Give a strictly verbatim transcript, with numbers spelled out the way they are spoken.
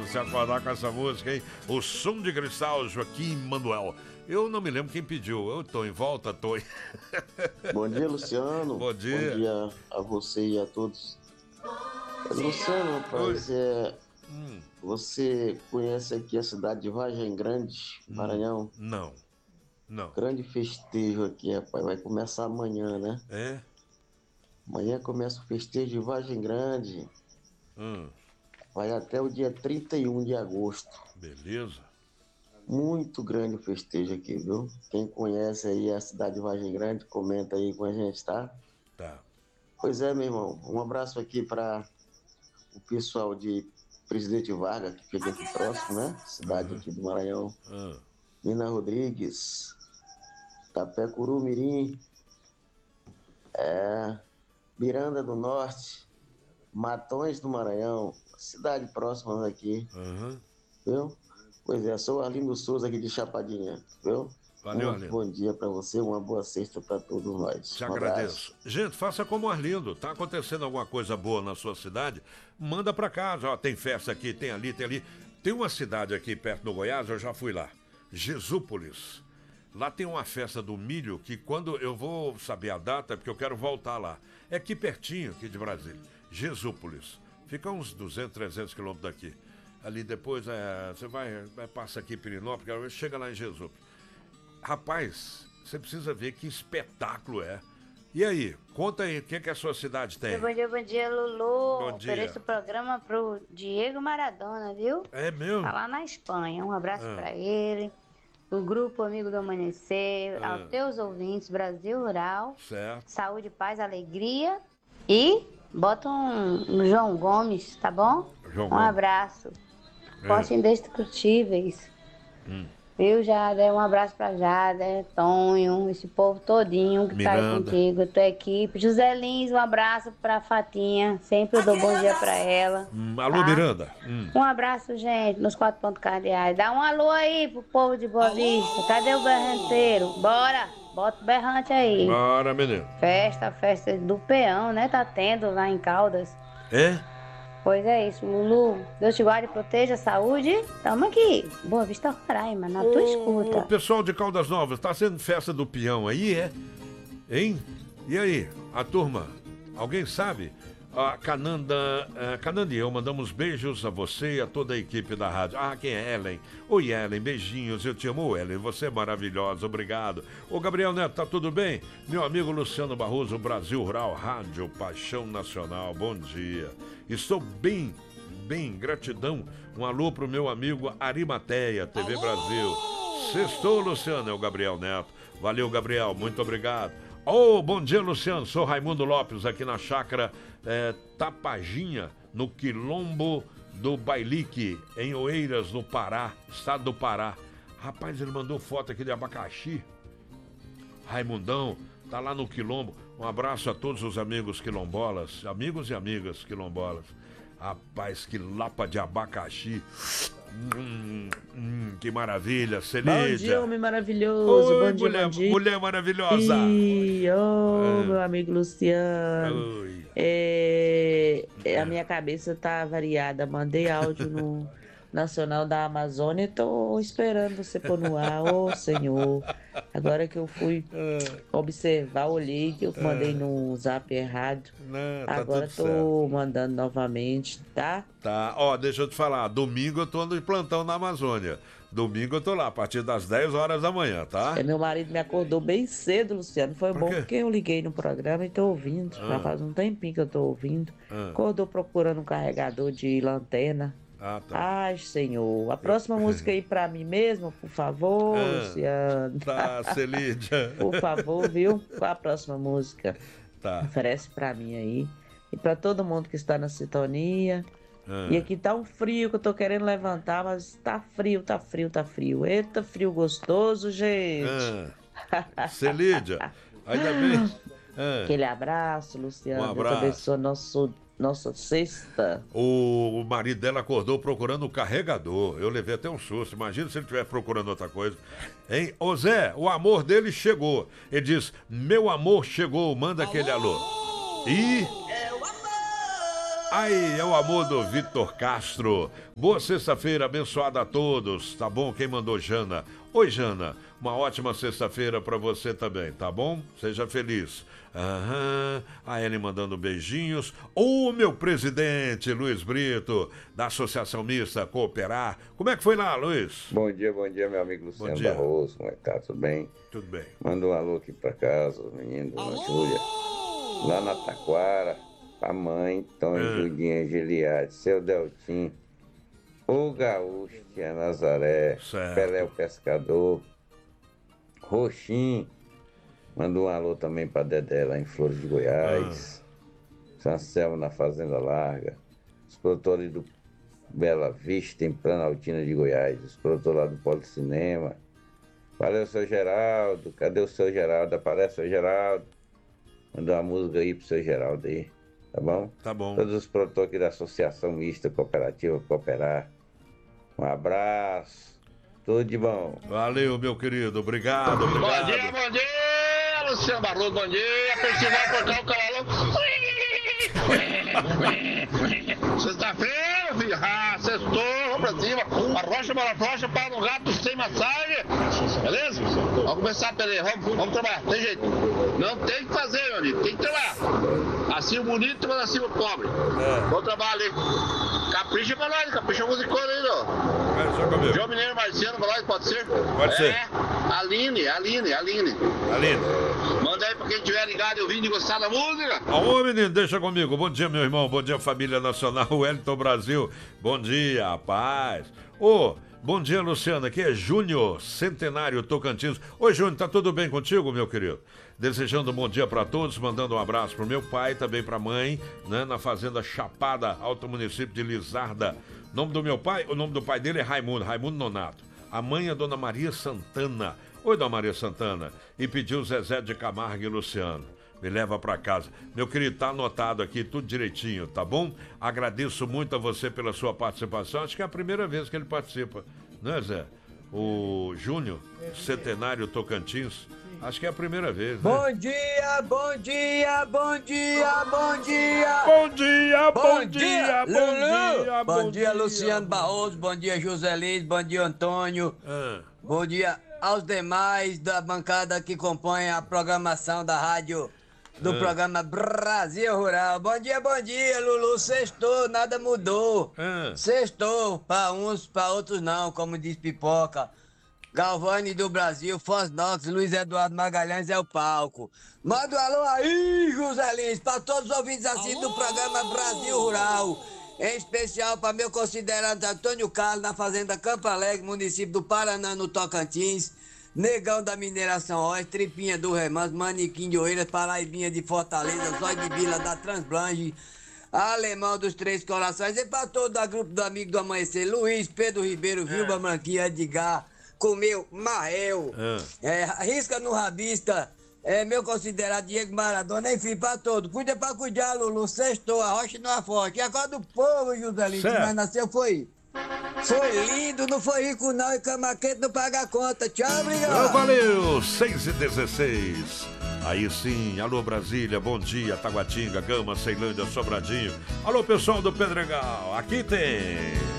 se acordar com essa música, hein? O Som de Cristal, Joaquim Manuel. Eu não me lembro quem pediu. Eu tô em volta, tô em... Bom dia, Luciano. Bom dia. Bom dia a você e a todos. Luciano, rapaz, é, hum. você conhece aqui a cidade de Vargem Grande, Maranhão? Não, não. Grande festejo aqui, rapaz. Vai começar amanhã, né? É? Amanhã começa o festejo de Vargem Grande. Hum. Vai até o dia trinta e um de agosto. Beleza. Muito grande o festejo aqui, viu? Quem conhece aí a cidade de Vargem Grande, comenta aí com a gente, tá? Tá. Pois é, meu irmão. Um abraço aqui para o pessoal de Presidente Vargas, que fica aqui próximo, né? Cidade uhum. aqui do Maranhão. Uhum. Nina Rodrigues, Tapecuru Mirim, é, Miranda do Norte, Matões do Maranhão, cidade próxima aqui, uhum. viu? Pois é, sou Arlindo Souza aqui de Chapadinha, viu? Valeu, um Arlindo. Bom dia para você, uma boa sexta para todos nós. Te um agradeço. Abraço. Gente, faça como o Arlindo. Tá acontecendo alguma coisa boa na sua cidade? Manda para cá. Ó, tem festa aqui, tem ali, tem ali. Tem uma cidade aqui perto do Goiás, eu já fui lá. Jesúpolis. Lá tem uma festa do milho que quando eu vou saber a data, porque eu quero voltar lá. É aqui pertinho, aqui de Brasília. Jesúpolis. Fica uns duzentos, trezentos quilômetros daqui. Ali depois, é, você vai, vai, passa aqui em Pirinópolis, chega lá em Jesúpolis. Rapaz, você precisa ver que espetáculo é. E aí, conta aí, o que, que a sua cidade tem? Bom dia, bom dia, Lulu. Bom dia. Ofereço o programa pro Diego Maradona, viu? É mesmo? Tá lá na Espanha. Um abraço ah. pra ele, o Grupo Amigo do Amanhecer, ah. aos teus ouvintes, Brasil Rural. Certo. Saúde, paz, alegria. E bota um, um João Gomes, tá bom? João um Gomes. abraço. Forte é. Indestrutíveis. Hum. Viu, Jada? Um abraço pra Jada, Tonho, esse povo todinho que Miranda. Tá aí contigo, tua equipe. José Lins, um abraço pra Fatinha. Sempre eu dou bom dia pra ela. Hum, alô, tá? Miranda. Hum. Um abraço, gente, nos quatro pontos cardeais. Dá um alô aí pro povo de Boa Vista. Cadê o berranteiro? Bora! Bota o berrante aí. Bora, menino. Festa, festa do peão, né? Tá tendo lá em Caldas. É? Pois é isso, Lulu. Deus te guarde e proteja, saúde. Tamo aqui. Boa Vista, Roraima, na tua escuta. O pessoal de Caldas Novas, tá sendo festa do peão aí, é? Hein? E aí, a turma? Alguém sabe? A Cananda, a Cananda e eu mandamos beijos a você e a toda a equipe da rádio. Ah, quem é Ellen? Oi, Ellen, beijinhos, eu te amo, Ellen, você é maravilhosa, obrigado. Ô, Gabriel Neto, tá tudo bem? Meu amigo Luciano Barroso, Brasil Rural, Rádio Paixão Nacional, bom dia. Estou bem, bem, gratidão. Um alô pro meu amigo Arimateia, T V alô! Brasil. Sextou, Luciano, é o Gabriel Neto. Valeu, Gabriel, muito obrigado. Oh, bom dia, Luciano. Sou Raimundo Lopes, aqui na chácara é, Tapaginha, no Quilombo do Bailique, em Oeiras, no Pará, estado do Pará. Rapaz, ele mandou foto aqui de abacaxi. Raimundão, tá lá no Quilombo. Um abraço a todos os amigos quilombolas, amigos e amigas quilombolas. Rapaz, que lapa de abacaxi. Hum, hum, que maravilha, Celídia. Bom dia, homem maravilhoso. Oi, bom dia, mulher, bom dia. Mulher maravilhosa. E, oh, é. meu amigo Luciano. Oi. É, é. A minha cabeça tá variada. Mandei áudio no Nacional da Amazônia e tô esperando você pôr no ar. Ô, oh, Senhor. Agora que eu fui observar, olhei que eu mandei no zap errado. Não, tá Agora tô certo. mandando novamente, tá? Tá, ó, deixa eu te falar. Domingo eu tô de plantão na Amazônia. Domingo eu tô lá, a partir das dez horas da manhã, tá? É, meu marido me acordou bem cedo, Luciano. Foi Por bom quê? porque eu liguei no programa e tô ouvindo. Ah. Já faz um tempinho que eu tô ouvindo. Ah. Acordou procurando um carregador de lanterna. Ah, tá. Ai, Senhor. A próxima música aí pra mim mesmo, por favor, ah, Luciano. Tá, Celídia. Por favor, viu? Qual a próxima música? Tá. Oferece pra mim aí. E pra todo mundo que está na sintonia. Ah. E aqui tá um frio que eu tô querendo levantar, mas tá frio, tá frio, tá frio. Eita, frio gostoso, gente. Ah. Celídia, ainda bem. Ah. Aquele abraço, Luciano. Um abraço. Deus abençoe nosso... Nossa, sexta. O, o marido dela acordou procurando o carregador. Eu levei até um susto. Imagina se ele estiver procurando outra coisa. Hein? Ô Zé, o amor dele chegou. Ele diz, meu amor chegou, manda alô? Aquele alô. E... É o amor. Aí, é o amor do Vitor Castro. Boa sexta-feira, abençoada a todos. Tá bom? Quem mandou, Jana? Oi, Jana. Uma ótima sexta-feira pra você também, tá bom? Seja feliz. Aham. A Ellen mandando beijinhos. Ô, meu presidente, Luiz Brito, da Associação Mista Cooperar. Como é que foi lá, Luiz? Bom dia, bom dia, meu amigo Luciano Bom dia. Barroso. Como é que tá? Tudo bem? Tudo bem. Manda um alô aqui pra casa, os meninos, Dona Júlia. Lá na Taquara, a mãe, Tom, É. Judinha, Giliade, seu Deltim, o Gaúcho, Tia Nazaré, Certo. Pelé o Pescador, Roxinho. Manda um alô também pra Dedé lá em Flores de Goiás. Sanselmo na Fazenda Larga. Os produtores do Bela Vista em Planaltina de Goiás. Os produtores lá do Policinema. Valeu, seu Geraldo. Cadê o seu Geraldo? Aparece, seu Geraldo. Manda uma música aí pro seu Geraldo aí. Tá bom? Tá bom. Todos os produtores aqui da Associação Mista Cooperativa Cooperar. Um abraço. Tudo de bom. Valeu, meu querido. Obrigado, Bom obrigado. dia, bom dia, Luciano Barroso, bom dia. Festival Portal Calalão. Sexta-feira, filho. Ah, sextou, vamos pra cima. Arrocha, bola rocha, para no gato sem massagem. Beleza? Vamos começar, peraí. Vamos, vamos trabalhar, tem jeito. Não tem que fazer, meu amigo, tem que trabalhar. Assim o bonito, mas assim o pobre. É. Bom trabalho, hein? Capricha pra nós, capricha a musicona aí, ó. É, só comigo. João Mineiro Marciano, pra nós, pode ser? Pode é. ser. Aline, Aline, Aline. Aline. Manda aí pra quem tiver ligado e ouvindo e gostar da música. Ô, menino, deixa comigo. Bom dia, meu irmão. Bom dia, família nacional. Wellington Brasil. Bom dia, paz. Ô, bom dia, Luciano. Aqui é Júnior, Centenário Tocantins. Oi, Júnior, tá tudo bem contigo, meu querido? Desejando um bom dia pra todos, mandando um abraço pro meu pai, também pra mãe, né? Na Fazenda Chapada, alto município de Lizarda. O nome do meu pai, o nome do pai dele é Raimundo, Raimundo Nonato. A mãe é Dona Maria Santana. Oi, Dona Maria Santana. E pediu Zezé de Camargo e Luciano. Me leva pra casa. Meu querido, tá anotado aqui tudo direitinho, tá bom? Agradeço muito a você pela sua participação. Acho que é a primeira vez que ele participa, não é, Zé? O Júnior, Centenário Tocantins. Acho que é a primeira vez, né? Bom dia, bom dia, bom dia, bom dia. Bom dia, bom, Bom dia, dia, bom Lulu. dia, Bom dia, Luciano Barroso, bom dia, José Liz, bom dia, Antônio. Ah, Bom dia aos demais da bancada que compõem a programação da rádio do Ah. programa Brasil Rural. Bom dia, bom dia, Lulu. Sextou, nada mudou. ah. Sextou, pra uns, pra outros não, como diz Pipoca. Galvani do Brasil, Fosnox, Luiz Eduardo Magalhães é o palco. Manda um alô aí, José Lins, para todos os ouvintes assim do programa Brasil Rural. Em especial para meu considerado Antônio Carlos, na Fazenda Campo Alegre, município do Paraná, no Tocantins. Negão da Mineração Oeste, Tripinha do Remanso, Manequim de Oeiras, Paraibinha de Fortaleza, Zói de Vila da Transblanche, Alemão dos Três Corações. E para todo o grupo do Amigo do Amanhecer, Luiz, Pedro Ribeiro, Vilma Branquinha, Edgar, Comeu, Marrel, Ah. é, Risca no Rabista, é, meu considerado Diego Maradona, enfim, pra todo. Cuida pra cuidar, Lulu, sextou, a rocha não é forte. E agora do povo, Joselino, que Certo. nós nasceu foi... Foi lindo, não foi rico não, e cama quente não paga a conta. Tchau, Ah, obrigado. valeu, seis e dezesseis. Aí sim, alô Brasília, bom dia, Taguatinga, Gama, Ceilândia, Sobradinho. Alô pessoal do Pedregal, aqui tem...